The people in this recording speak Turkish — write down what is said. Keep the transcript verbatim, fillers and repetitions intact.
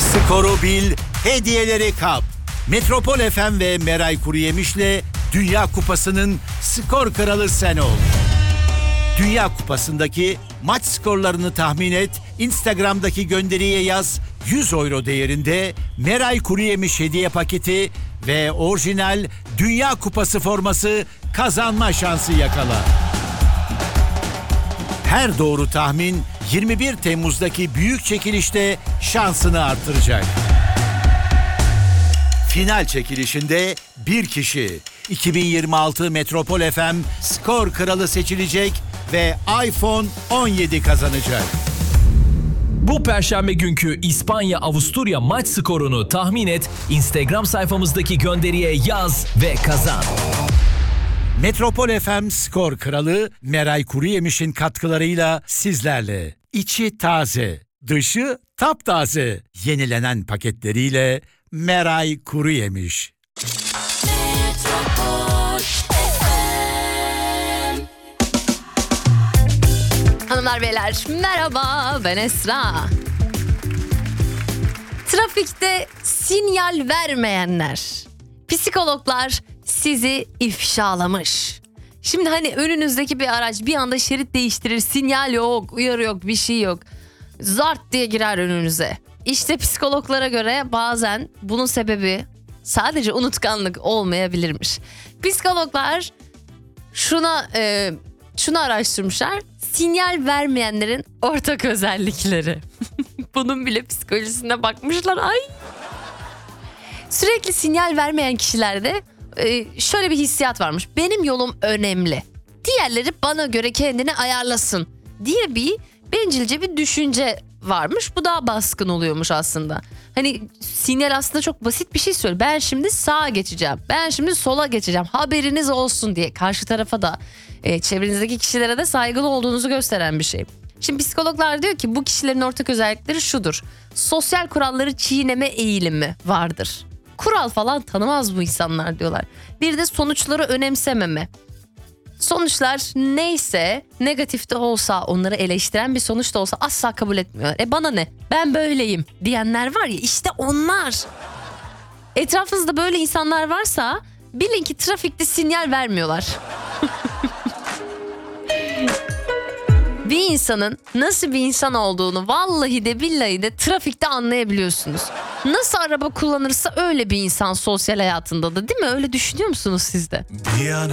Skoru bil, hediyeleri kap. Metropol F M ve Meray Kuruyemiş'le Dünya Kupası'nın skor kralı sen ol. Dünya Kupası'ndaki maç skorlarını tahmin et, Instagram'daki gönderiye yaz, yüz euro değerinde Meray Kuruyemiş hediye paketi ve orijinal Dünya Kupası forması kazanma şansı yakala. Her doğru tahmin yirmi bir Temmuz'daki büyük çekilişte şansını artıracak. Final çekilişinde bir kişi iki bin yirmi altı Metropol F M skor kralı seçilecek ve iPhone on yedi kazanacak. Bu perşembe günkü İspanya-Avusturya maç skorunu tahmin et, Instagram sayfamızdaki gönderiye yaz ve kazan. Metropol F M skor kralı Meray Kuruyemiş'in katkılarıyla sizlerle. İçi taze, dışı taptaze. Yenilenen paketleriyle Meray Kuruyemiş. Hanımlar beyler merhaba, ben Esra. Trafikte sinyal vermeyenler. Psikologlar sizi ifşalamış. Şimdi hani önünüzdeki bir araç bir anda şerit değiştirir, sinyal yok, uyarı yok, bir şey yok. Zart diye girer önünüze. İşte psikologlara göre bazen bunun sebebi sadece unutkanlık olmayabilirmiş. Psikologlar şuna e, şunu araştırmışlar. Sinyal vermeyenlerin ortak özellikleri. Bunun bile psikolojisine bakmışlar. Ay. Sürekli sinyal vermeyen kişilerde e, şöyle bir hissiyat varmış. Benim yolum önemli. Diğerleri bana göre kendini ayarlasın diye bir bencilce bir düşünce varmış. Bu daha baskın oluyormuş aslında. Hani sinyal aslında çok basit bir şey söylüyor. Ben şimdi sağa geçeceğim. Ben şimdi sola geçeceğim. Haberiniz olsun diye karşı tarafa da e, çevrenizdeki kişilere de saygılı olduğunuzu gösteren bir şey. Şimdi psikologlar diyor ki bu kişilerin ortak özellikleri şudur. Sosyal kuralları çiğneme eğilimi vardır. Kural falan tanımaz bu insanlar diyorlar. Bir de sonuçları önemsememe. Sonuçlar neyse, negatif de olsa, onları eleştiren bir sonuç da olsa asla kabul etmiyorlar. E bana ne? Ben böyleyim diyenler var ya, işte onlar. Etrafınızda böyle insanlar varsa bilin ki trafikte sinyal vermiyorlar. Bir insanın nasıl bir insan olduğunu vallahi de billahi de trafikte anlayabiliyorsunuz. Nasıl araba kullanırsa öyle bir insan sosyal hayatında da, değil mi? Öyle düşünüyor musunuz siz de?